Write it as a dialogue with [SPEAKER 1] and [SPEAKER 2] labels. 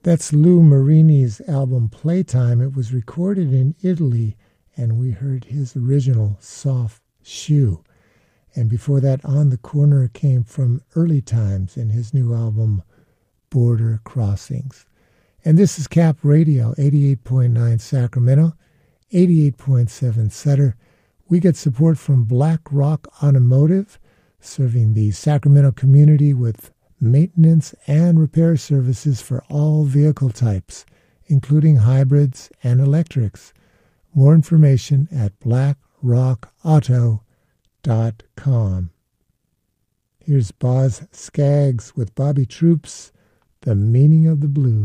[SPEAKER 1] That's Lou Marini's album Playtime. It was recorded in Italy, and we heard his original Soft Shoe. And before that, On the Corner came from Early Times in his new album Border Crossings. And this is Cap Radio, 88.9 Sacramento, 88.7 Sutter. We get support from Black Rock Automotive, serving the Sacramento community with maintenance and repair services for all vehicle types, including hybrids and electrics. More information at blackrockauto.com. Here's Boz Scaggs with Bobby Troops, The Meaning of the Blues.